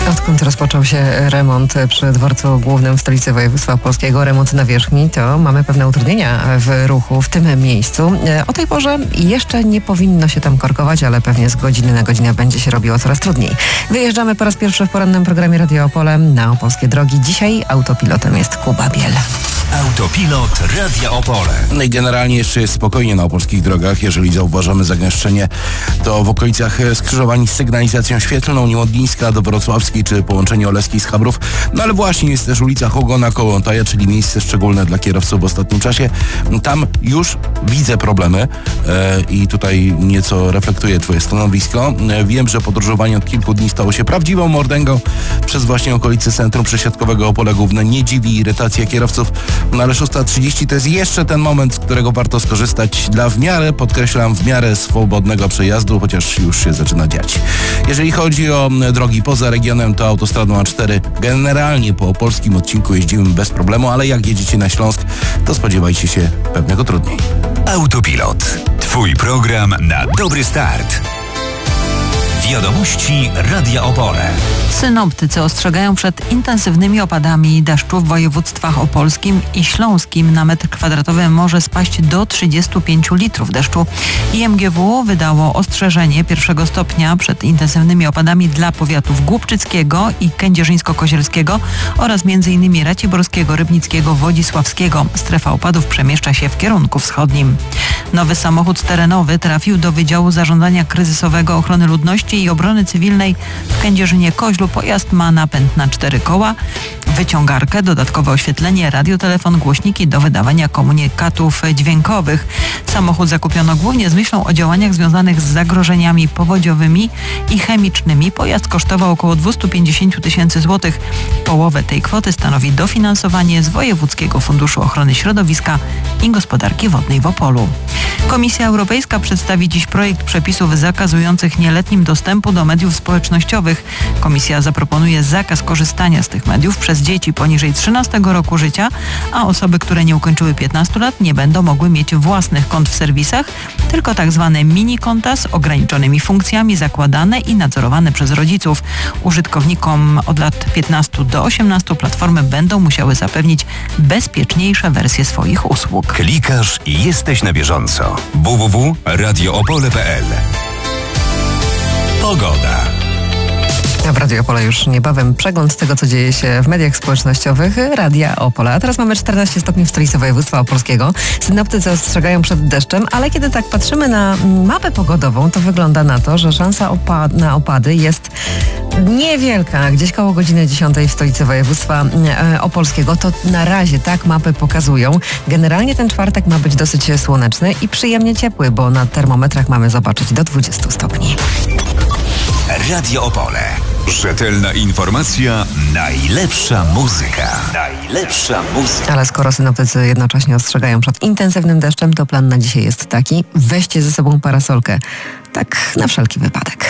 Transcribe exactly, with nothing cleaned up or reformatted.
Odkąd rozpoczął się remont przy dworcu głównym w stolicy województwa opolskiego, remont nawierzchni, to mamy pewne utrudnienia w ruchu w tym miejscu. O tej porze jeszcze nie powinno się tam korkować, ale pewnie z godziny na godzinę będzie się robiło coraz trudniej. Wyjeżdżamy po raz pierwszy w porannym programie Radio Opole na opolskie drogi. Dzisiaj autopilotem jest Kuba Biel. Autopilot Radia Opole. No i generalnie jeszcze jest spokojnie na opolskich drogach. Jeżeli zauważamy zagęszczenie, to w okolicach skrzyżowań z sygnalizacją świetlną Niemodlińska do Wrocławskiej czy połączenie Oleskiej z Chabrów. No ale właśnie jest też ulica Hogona koło Ontaja, czyli miejsce szczególne dla kierowców w ostatnim czasie. Tam już widzę problemy e, i tutaj nieco reflektuję twoje stanowisko. E, wiem, że podróżowanie od kilku dni stało się prawdziwą mordęgą przez właśnie okolice centrum przesiadkowego Opole Główne. Nie dziwi irytacja kierowców. No ale szósta trzydzieści to jest jeszcze ten moment, z którego warto skorzystać dla w miarę, podkreślam, w miarę swobodnego przejazdu, chociaż już się zaczyna dziać. Jeżeli chodzi o drogi poza regionem, to autostradą A cztery generalnie po opolskim odcinku jeździmy bez problemu, ale jak jedziecie na Śląsk, to spodziewajcie się pewnego trudniej. Autopilot. Twój program na dobry start. Wiadomości Radia Opole. Synoptycy ostrzegają przed intensywnymi opadami deszczu w województwach opolskim i śląskim. Na metr kwadratowy może spaść do trzydziestu pięciu litrów deszczu. I M G W wydało ostrzeżenie pierwszego stopnia przed intensywnymi opadami dla powiatów głubczyckiego i kędzierzyńsko-kozielskiego oraz m.in. Raciborskiego, Rybnickiego, Wodzisławskiego. Strefa opadów przemieszcza się w kierunku wschodnim. Nowy samochód terenowy trafił do Wydziału Zarządzania Kryzysowego Ochrony Ludności i Obrony Cywilnej w Kędzierzynie-Koźlu. Pojazd ma napęd na cztery koła, wyciągarkę, dodatkowe oświetlenie, radiotelefon, głośniki do wydawania komunikatów dźwiękowych. Samochód zakupiono głównie z myślą o działaniach związanych z zagrożeniami powodziowymi i chemicznymi. Pojazd kosztował około dwieście pięćdziesiąt tysięcy złotych. Połowę tej kwoty stanowi dofinansowanie z Wojewódzkiego Funduszu Ochrony Środowiska i Gospodarki Wodnej w Opolu. Komisja Europejska przedstawi dziś projekt przepisów zakazujących nieletnim dostępu do mediów społecznościowych. Komisja zaproponuje zakaz korzystania z tych mediów przez dzieci poniżej trzynastego roku życia, a osoby, które nie ukończyły piętnastu lat, nie będą mogły mieć własnych kont w serwisach, tylko tak zwane mini-konta z ograniczonymi funkcjami, zakładane i nadzorowane przez rodziców. Użytkownikom od lat piętnastu do osiemnastu platformy będą musiały zapewnić bezpieczniejsze wersje swoich usług. Klikasz i jesteś na bieżąco. w w w kropka radio opole kropka p l. Pogoda. W Radio Opole już niebawem przegląd tego, co dzieje się w mediach społecznościowych Radia Opole. A teraz mamy czternaście stopni w stolicy województwa opolskiego. Synoptycy ostrzegają przed deszczem, ale kiedy tak patrzymy na mapę pogodową, to wygląda na to, że szansa opa- na opady jest niewielka. Gdzieś koło godziny dziesiątej w stolicy województwa e, opolskiego. To na razie tak mapy pokazują. Generalnie ten czwartek ma być dosyć słoneczny i przyjemnie ciepły, bo na termometrach mamy zobaczyć do dwudziestu stopni. Radio Opole. Rzetelna informacja, najlepsza muzyka. Najlepsza muzyka. Ale skoro synoptycy jednocześnie ostrzegają przed intensywnym deszczem, to plan na dzisiaj jest taki: weźcie ze sobą parasolkę. Tak na wszelki wypadek.